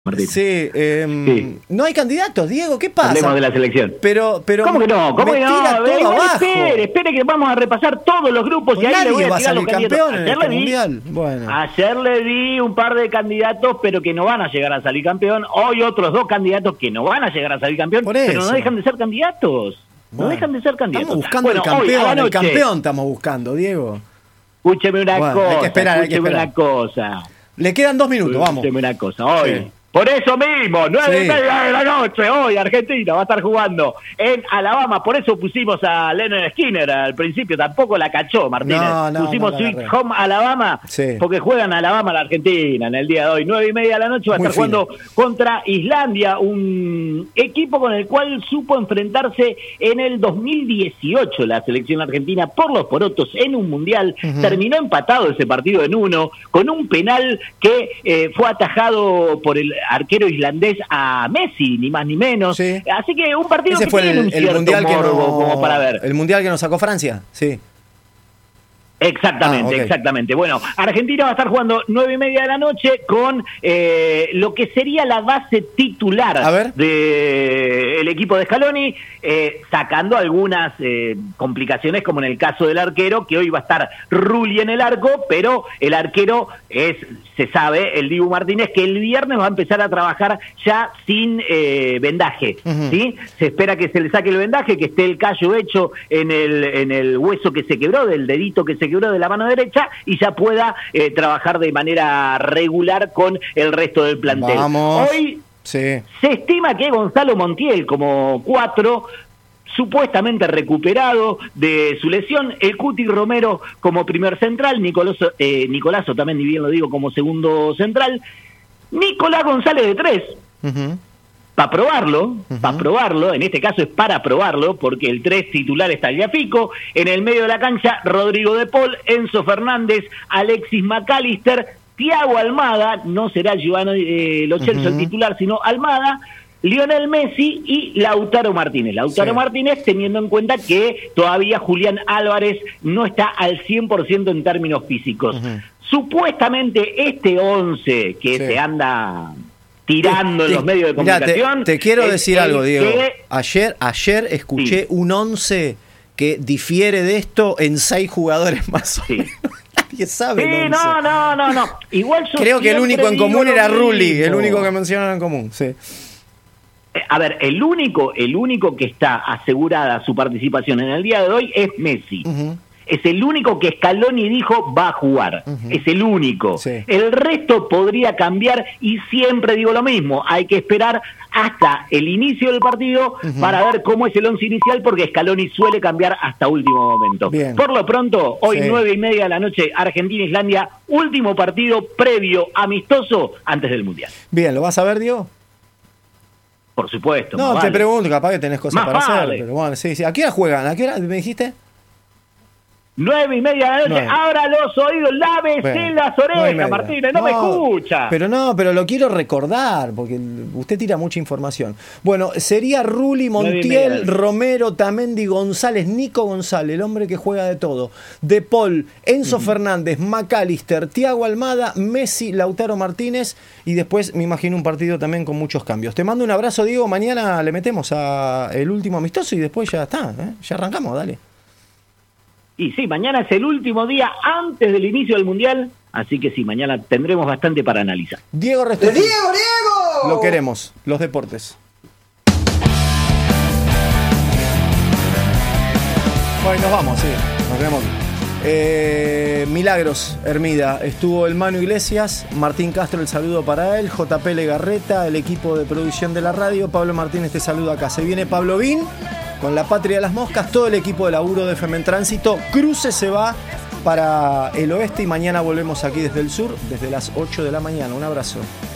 Martín. Sí, Sí. no hay candidatos, Diego, ¿qué pasa? Hablemos de la selección. Pero ¿Cómo que no? ¿Cómo me que tira no? todo abajo. Espere que vamos a repasar todos los grupos Pues y ahí le voy nadie a va a tirar los salir candidatos. campeón en este mundial. Bueno. Ayer le di un par de candidatos, pero que no van a llegar a salir campeón. Hoy otros dos candidatos que no van a llegar a salir campeón, Por pero no eso. dejan de ser candidatos. Bueno. No dejan de ser candidatos. Estamos buscando el campeón, el campeón estamos buscando, Diego. Escúcheme una Bueno, cosa, hay que esperar. una cosa. Le quedan 2 minutos, vamos. Escúcheme una cosa, hoy. Sí. Por eso mismo, 9:30 Sí. de la noche, hoy Argentina va a estar jugando en Alabama. Por eso pusimos a Leonard Skinner al principio, tampoco la cachó Martínez. Pusimos Sweet Home Alabama, sí, porque juegan Alabama la Argentina en el día de hoy. 9:30 de la noche va a estar jugando contra Islandia, un equipo con el cual supo enfrentarse en el 2018 la selección argentina por los porotos en un mundial. Terminó empatado ese partido en 1, con un penal que fue atajado por el arquero islandés a Messi, ni más ni menos. Sí. Así que un partido ese que fue tiene un cierto mundial que morbo como para ver. El mundial que nos sacó Francia, sí. Exactamente, okay. Exactamente. Bueno, Argentina va a estar jugando 9:30 de la noche con lo que sería la base titular del equipo de Scaloni, sacando algunas complicaciones, como en el caso del arquero, que hoy va a estar Rulli en el arco, pero el arquero se sabe, el Dibu Martínez, que el viernes va a empezar a trabajar ya sin vendaje, ¿sí? Se espera que se le saque el vendaje, que esté el callo hecho en el hueso que se quebró, del dedito que se quebró de la mano derecha, y ya pueda trabajar de manera regular con el resto del plantel. Vamos. Hoy se estima que Gonzalo Montiel, como 4, supuestamente recuperado de su lesión, el Cuti Romero como primer central, Nicolazo también, ni bien lo digo, como segundo central, Nicolás González de 3, para probarlo, en este caso es para probarlo, porque el 3 titular está Tagliafico, en el medio de la cancha Rodrigo de Paul, Enzo Fernández, Alexis McAllister, Thiago Almada, no será Giovanni Lo Celso el titular, sino Almada, Lionel Messi y Lautaro Martínez. Martínez, teniendo en cuenta que todavía Julián Álvarez no está al 100% en términos físicos. Supuestamente este 11 que se anda tirando en los medios de comunicación... Mirá, te quiero decir algo, Diego. Ayer escuché un 11 que difiere de esto en 6 jugadores más o menos. Nadie sabe el 11. No. Igual creo que el único en común era Rulli, el único que mencionaron en común, sí. A ver, el único que está asegurada su participación en el día de hoy es Messi. Es el único que Scaloni dijo va a jugar. Es el único. Sí. El resto podría cambiar y siempre digo lo mismo. Hay que esperar hasta el inicio del partido para ver cómo es el 11 inicial, porque Scaloni suele cambiar hasta último momento. Bien. Por lo pronto, hoy 9:30 de la noche, Argentina-Islandia, último partido previo amistoso antes del Mundial. Bien, ¿lo vas a ver, Diego? Por supuesto. No, te pregunto, capaz que tenés cosas para hacer. Pero bueno, sí. ¿A qué hora juegan? ¿A qué hora me dijiste? 9:30 de la noche, 9. Abra los oídos, lávese las orejas, Martínez, no me escucha. Pero lo quiero recordar, porque usted tira mucha información. Bueno, sería Rulli, Montiel, Romero, Tamendi, González, Nico González, el hombre que juega de todo. De Paul, Enzo Fernández, McAllister, Thiago Almada, Messi, Lautaro Martínez, y después me imagino un partido también con muchos cambios. Te mando un abrazo, Diego, mañana le metemos a el último amistoso y después ya está, ya arrancamos, dale. Y sí, mañana es el último día antes del inicio del Mundial, así que sí, mañana tendremos bastante para analizar. Diego Restucci. ¡Diego! Lo queremos, los deportes. Bueno, nos vamos, sí, nos vemos. Milagros, Hermida, estuvo el Manu Iglesias, Martín Castro, el saludo para él, JP Legarreta, el equipo de producción de la radio, Pablo Martínez te saluda acá. Se viene Pablo Vin con La Patria de las Moscas, todo el equipo de laburo de FM en Tránsito. Cruce se va para el oeste y mañana volvemos aquí desde el sur, desde las 8 de la mañana. Un abrazo.